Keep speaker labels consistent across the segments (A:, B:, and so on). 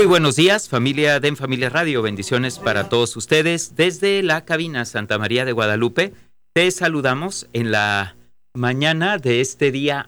A: Muy buenos días, familia de En Familia Radio. Bendiciones para todos ustedes. Desde la cabina Santa María de Guadalupe, te saludamos en la mañana de este día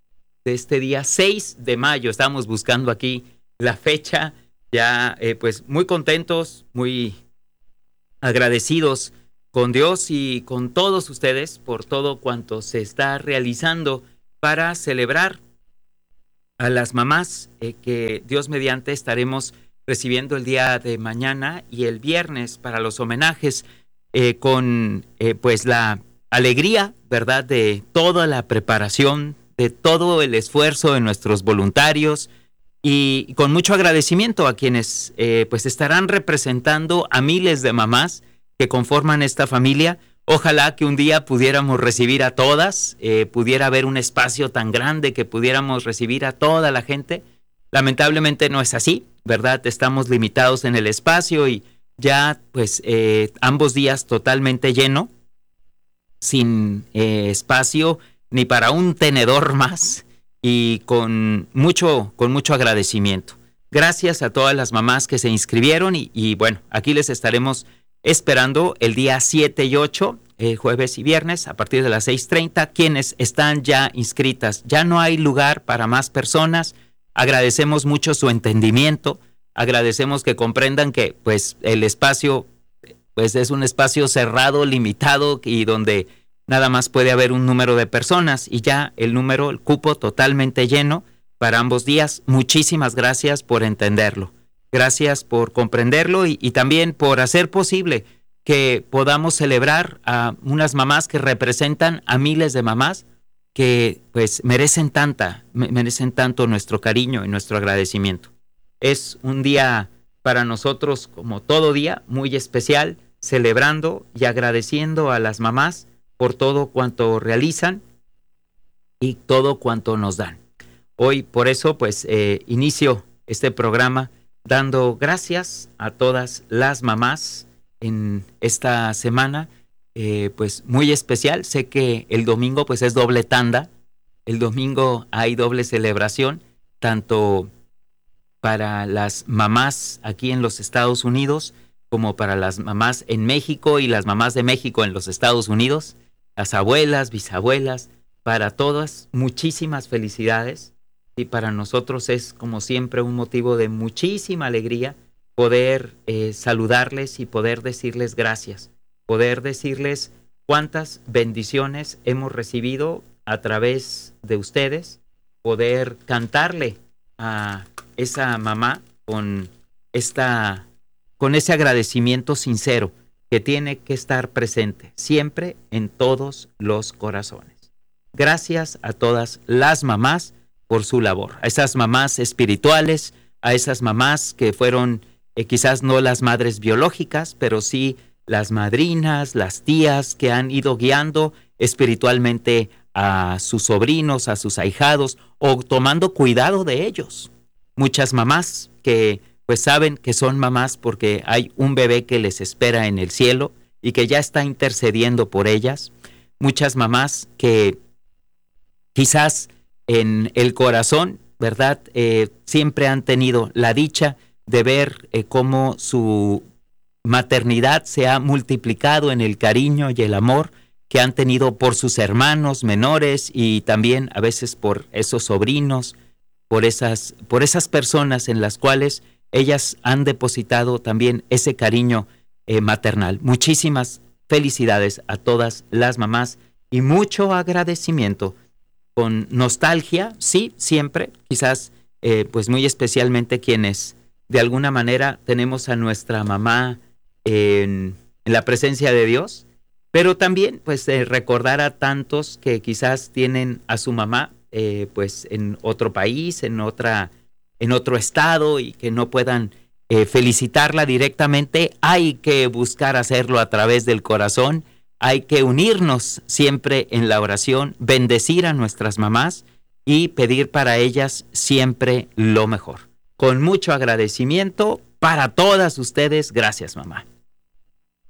A: 6 de mayo. Estamos buscando aquí la fecha, ya pues muy contentos, muy agradecidos con Dios y con todos ustedes por todo cuanto se está realizando para celebrar a las mamás que Dios mediante estaremos recibiendo el día de mañana y el viernes para los homenajes con pues la alegría, ¿verdad?, de toda la preparación, de todo el esfuerzo de nuestros voluntarios y con mucho agradecimiento a quienes pues estarán representando a miles de mamás que conforman esta familia. Ojalá que un día pudiéramos recibir a todas, pudiera haber un espacio tan grande que pudiéramos recibir a toda la gente. Lamentablemente no es así, ¿verdad? Estamos limitados en el espacio y ya pues ambos días totalmente lleno, sin espacio ni para un tenedor más y con mucho agradecimiento. Gracias a todas las mamás que se inscribieron y bueno, aquí les estaremos esperando el día 7 y 8, jueves y viernes, a partir de las 6:30, quienes están ya inscritas. Ya no hay lugar para más personas. Agradecemos mucho su entendimiento. Agradecemos que comprendan que pues el espacio pues es un espacio cerrado, limitado y donde nada más puede haber un número de personas y ya el cupo totalmente lleno para ambos días. Muchísimas gracias por entenderlo. Gracias por comprenderlo y también por hacer posible que podamos celebrar a unas mamás que representan a miles de mamás que pues merecen tanto nuestro cariño y nuestro agradecimiento. Es un día para nosotros, como todo día, muy especial, celebrando y agradeciendo a las mamás por todo cuanto realizan y todo cuanto nos dan. Hoy, por eso, pues inicio este programa dando gracias a todas las mamás en esta semana, pues muy especial. Sé que el domingo pues es doble tanda, el domingo hay doble celebración, tanto para las mamás aquí en los Estados Unidos, como para las mamás en México y las mamás de México en los Estados Unidos, las abuelas, bisabuelas, para todas, muchísimas felicidades. Y para nosotros es, como siempre, un motivo de muchísima alegría poder saludarles y poder decirles gracias, poder decirles cuántas bendiciones hemos recibido a través de ustedes, poder cantarle a esa mamá con ese agradecimiento sincero que tiene que estar presente siempre en todos los corazones. Gracias a todas las mamás por su labor, a esas mamás espirituales, a esas mamás que fueron quizás no las madres biológicas, pero sí las madrinas, las tías que han ido guiando espiritualmente a sus sobrinos, a sus ahijados o tomando cuidado de ellos. Muchas mamás que pues saben que son mamás porque hay un bebé que les espera en el cielo y que ya está intercediendo por ellas. Muchas mamás que quizás en el corazón, ¿verdad? Siempre han tenido la dicha de ver cómo su maternidad se ha multiplicado en el cariño y el amor que han tenido por sus hermanos menores y también a veces por esos sobrinos, por esas personas en las cuales ellas han depositado también ese cariño maternal. Muchísimas felicidades a todas las mamás y mucho agradecimiento. Con nostalgia, sí, siempre, quizás pues muy especialmente quienes de alguna manera tenemos a nuestra mamá en la presencia de Dios, pero también pues recordar a tantos que quizás tienen a su mamá pues en otro país, en otro estado y que no puedan felicitarla directamente. Hay que buscar hacerlo a través del corazón. Hay que unirnos siempre en la oración, bendecir a nuestras mamás y pedir para ellas siempre lo mejor. Con mucho agradecimiento para todas ustedes. Gracias, mamá.